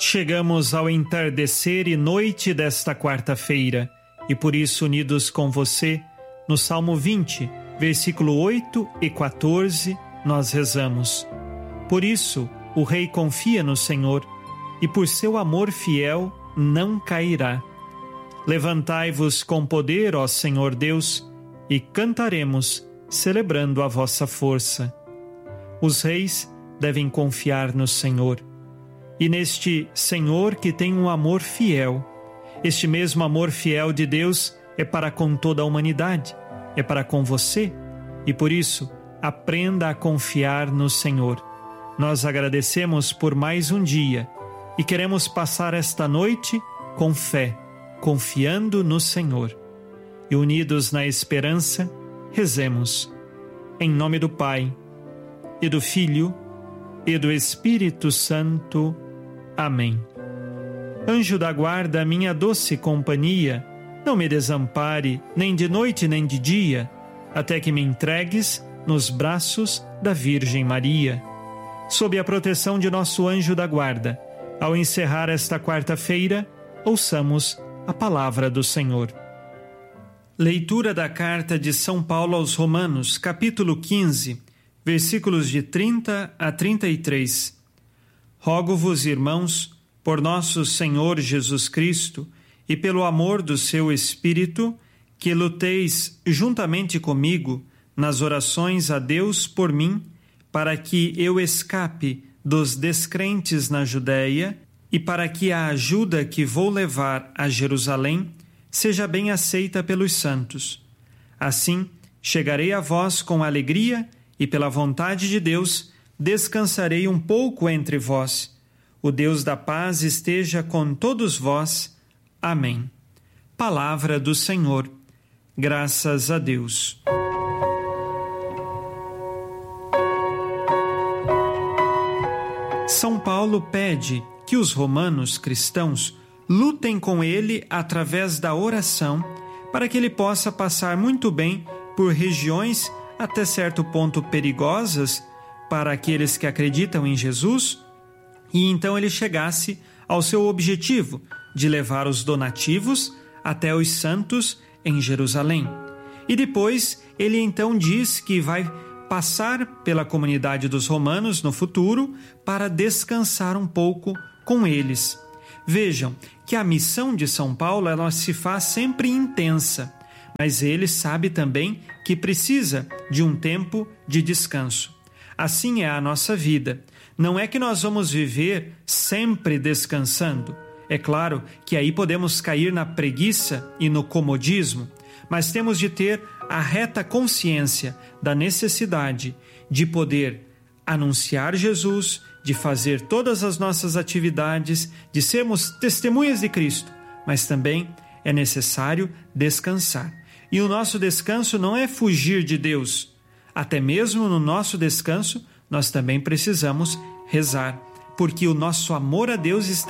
Chegamos ao entardecer e noite desta quarta-feira, e por isso, unidos com você, no Salmo 20, versículo 8 e 14, nós rezamos. Por isso, o Rei confia no Senhor, e por seu amor fiel não cairá. Levantai-vos com poder, ó Senhor Deus, e cantaremos, celebrando a vossa força. Os reis devem confiar no Senhor. E neste Senhor que tem um amor fiel. Este mesmo amor fiel de Deus é para com toda a humanidade, é para com você, e por isso, aprenda a confiar no Senhor. Nós agradecemos por mais um dia e queremos passar esta noite com fé, confiando no Senhor. E unidos na esperança, rezemos. Em nome do Pai, e do Filho, e do Espírito Santo. Amém. Anjo da guarda, minha doce companhia, não me desampare, nem de noite nem de dia, até que me entregues nos braços da Virgem Maria. Sob a proteção de nosso anjo da guarda, ao encerrar esta quarta-feira, ouçamos a palavra do Senhor. Leitura da carta de São Paulo aos Romanos, capítulo 15, versículos de 30 a 33. Rogo-vos, irmãos, por nosso Senhor Jesus Cristo e pelo amor do seu Espírito, que luteis juntamente comigo nas orações a Deus por mim, para que eu escape dos descrentes na Judéia e para que a ajuda que vou levar a Jerusalém seja bem aceita pelos santos. Assim, chegarei a vós com alegria e pela vontade de Deus descansarei um pouco entre vós. O Deus da paz esteja com todos vós. Amém. Palavra do Senhor. Graças a Deus. São Paulo pede que os romanos cristãos lutem com ele através da oração, para que ele possa passar muito bem por regiões até certo ponto perigosas para aqueles que acreditam em Jesus, e então ele chegasse ao seu objetivo de levar os donativos até os santos em Jerusalém. E depois ele então diz que vai passar pela comunidade dos romanos no futuro para descansar um pouco com eles. Vejam que a missão de São Paulo ela se faz sempre intensa, mas ele sabe também que precisa de um tempo de descanso. Assim é a nossa vida. Não é que nós vamos viver sempre descansando. É claro que aí podemos cair na preguiça e no comodismo, mas temos de ter a reta consciência da necessidade de poder anunciar Jesus, de fazer todas as nossas atividades, de sermos testemunhas de Cristo, mas também é necessário descansar. E o nosso descanso não é fugir de Deus. Até mesmo no nosso descanso, nós também precisamos rezar, porque o nosso amor a Deus está